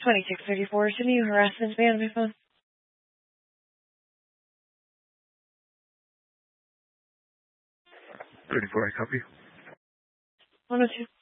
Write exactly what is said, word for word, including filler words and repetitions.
twenty-six thirty-four, Sydney, you harassed this man on my phone. thirty-four, I copy. one oh two.